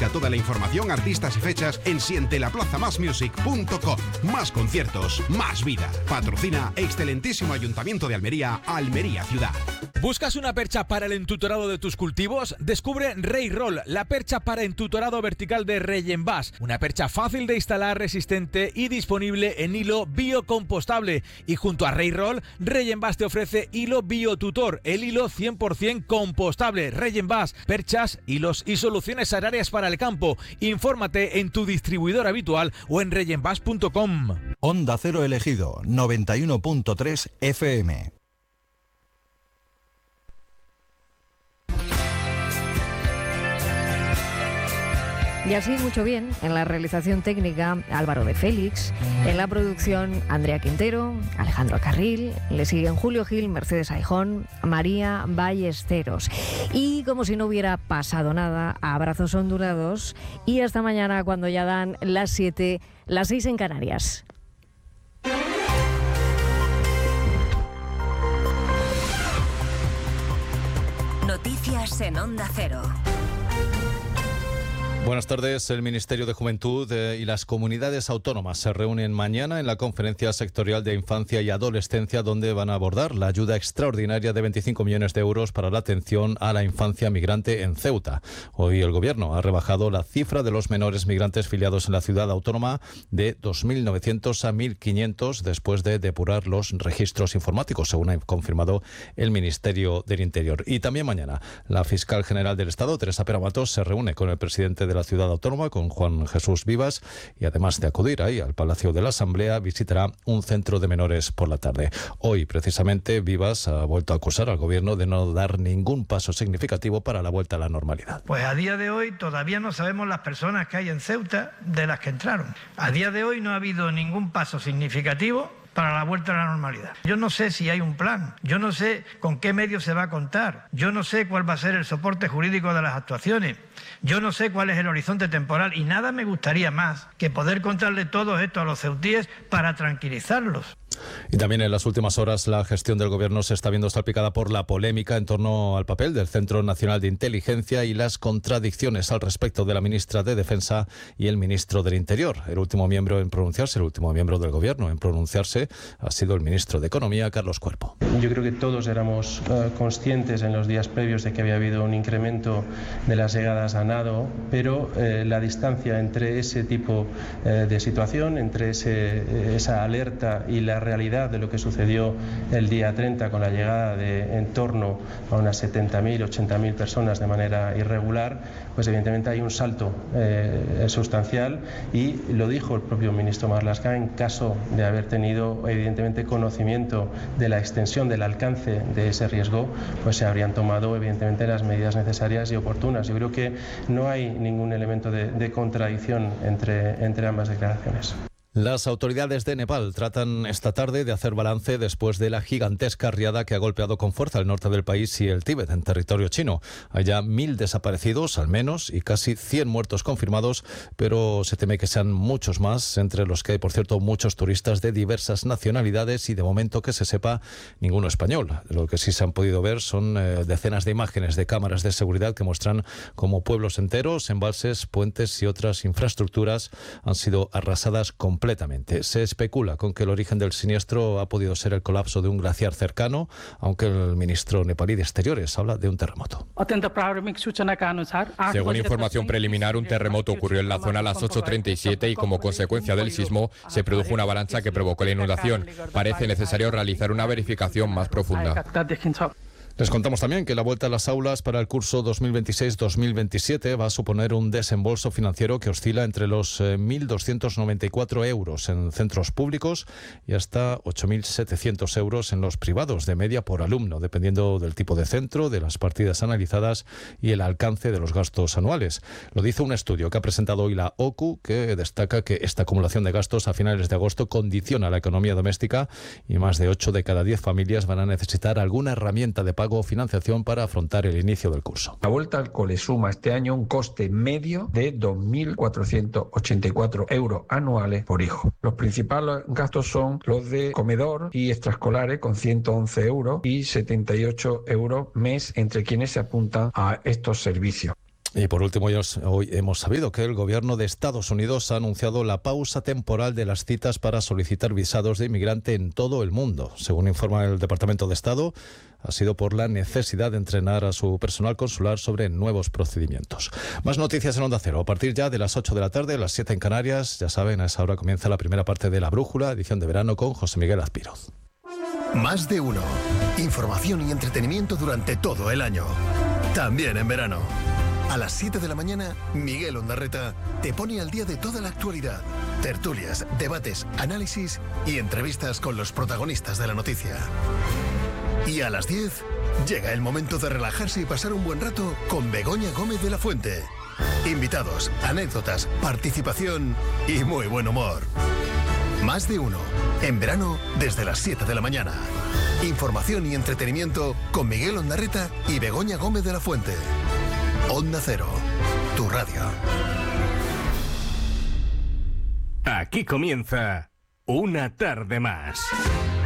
Busca toda la información, artistas y fechas en sientelaplazamasmusic.com. Más conciertos, más vida. Patrocina excelentísimo Ayuntamiento de Almería, Almería Ciudad. ¿Buscas una percha para el entutorado de tus cultivos? Descubre Rey Roll, la percha para entutorado vertical de Regenbas. Una percha fácil de instalar, resistente y disponible en hilo biocompostable. Y junto a Rey Roll, Regenbas te ofrece hilo biotutor, el hilo 100% compostable. Regenbas, perchas, hilos y soluciones agrarias para el campo. Infórmate en tu distribuidor habitual o en regenbas.com. Onda Cero Elegido, 91.3 FM. Y así mucho bien, en la realización técnica Álvaro de Félix, en la producción Andrea Quintero, Alejandro Carril, le siguen Julio Gil, Mercedes Aijón, María Ballesteros. Y como si no hubiera pasado nada, abrazos ondulados y hasta mañana cuando ya dan las 7, las 6 en Canarias. Noticias en Onda Cero. Buenas tardes. El Ministerio de Juventud y las comunidades autónomas se reúnen mañana en la Conferencia Sectorial de Infancia y Adolescencia, donde van a abordar la ayuda extraordinaria de 25 millones de euros para la atención a la infancia migrante en Ceuta. Hoy el Gobierno ha rebajado la cifra de los menores migrantes filiados en la ciudad autónoma de 2.900 a 1.500 después de depurar los registros informáticos, según ha confirmado el Ministerio del Interior. Y también mañana la fiscal general del Estado, Teresa Pera Matos, se reúne con el presidente de la ciudad autónoma, con Juan Jesús Vivas, y además de acudir ahí al Palacio de la Asamblea, visitará un centro de menores por la tarde. Hoy, precisamente, Vivas ha vuelto a acusar al Gobierno de no dar ningún paso significativo para la vuelta a la normalidad. Pues a día de hoy todavía no sabemos las personas que hay en Ceuta de las que entraron. A día de hoy no ha habido ningún paso significativo para la vuelta a la normalidad. Yo no sé si hay un plan, yo no sé con qué medios se va a contar, yo no sé cuál va a ser el soporte jurídico de las actuaciones, yo no sé cuál es el horizonte temporal y nada me gustaría más que poder contarle todo esto a los ceutíes para tranquilizarlos. Y también en las últimas horas la gestión del Gobierno se está viendo salpicada por la polémica en torno al papel del Centro Nacional de Inteligencia y las contradicciones al respecto de la ministra de Defensa y el ministro del Interior. El último miembro en pronunciarse, el último miembro del Gobierno en pronunciarse ha sido el ministro de Economía, Carlos Cuerpo. Yo creo que todos éramos conscientes en los días previos de que había habido un incremento de las llegadas a nado, pero la distancia entre ese tipo de situación, entre esa alerta y la realidad de lo que sucedió el día 30 con la llegada de en torno a unas 70.000, 80.000 personas de manera irregular, pues evidentemente hay un salto sustancial y lo dijo el propio ministro Marlaska, en caso de haber tenido evidentemente conocimiento de la extensión del alcance de ese riesgo, pues se habrían tomado evidentemente las medidas necesarias y oportunas. Yo creo que no hay ningún elemento de contradicción entre ambas declaraciones. Las autoridades de Nepal tratan esta tarde de hacer balance después de la gigantesca riada que ha golpeado con fuerza el norte del país y el Tíbet, en territorio chino. Hay ya 1.000 desaparecidos, al menos, y casi 100 muertos confirmados, pero se teme que sean muchos más, entre los que hay, por cierto, muchos turistas de diversas nacionalidades y, de momento que se sepa, ninguno español. Lo que sí se han podido ver son decenas de imágenes de cámaras de seguridad que muestran cómo pueblos enteros, embalses, puentes y otras infraestructuras han sido arrasadas completamente. Se especula con que el origen del siniestro ha podido ser el colapso de un glaciar cercano, aunque el ministro nepalí de Exteriores habla de un terremoto. Según información preliminar, un terremoto ocurrió en la zona a las 8:37 y como consecuencia del sismo se produjo una avalancha que provocó la inundación. Parece necesario realizar una verificación más profunda. Les contamos también que la vuelta a las aulas para el curso 2026-2027 va a suponer un desembolso financiero que oscila entre los 1.294 euros en centros públicos y hasta 8.700 euros en los privados, de media por alumno, dependiendo del tipo de centro, de las partidas analizadas y el alcance de los gastos anuales. Lo dice un estudio que ha presentado hoy la OCU, que destaca que esta acumulación de gastos a finales de agosto condiciona la economía doméstica y más de 8 de cada 10 familias van a necesitar alguna herramienta de pago o financiación para afrontar el inicio del curso. La vuelta al cole suma este año un coste medio de 2.484 euros anuales por hijo. Los principales gastos son los de comedor y extraescolares con 111 euros y 78 euros mes entre quienes se apuntan a estos servicios. Y por último, hoy hemos sabido que el gobierno de Estados Unidos ha anunciado la pausa temporal de las citas para solicitar visados de inmigrante en todo el mundo. Según informa el Departamento de Estado, ha sido por la necesidad de entrenar a su personal consular sobre nuevos procedimientos. Más noticias en Onda Cero. A partir ya de las 8 de la tarde, las 7 en Canarias. Ya saben, a esa hora comienza la primera parte de La Brújula, edición de verano con José Miguel Azpiroz. Más de uno. Información y entretenimiento durante todo el año. También en verano. A las 7 de la mañana, Miguel Ondarreta te pone al día de toda la actualidad. Tertulias, debates, análisis y entrevistas con los protagonistas de la noticia. Y a las 10, llega el momento de relajarse y pasar un buen rato con Begoña Gómez de la Fuente. Invitados, anécdotas, participación y muy buen humor. Más de uno. En verano, desde las 7 de la mañana. Información y entretenimiento con Miguel Ondarreta y Begoña Gómez de la Fuente. Onda Cero, tu radio. Aquí comienza Una tarde más.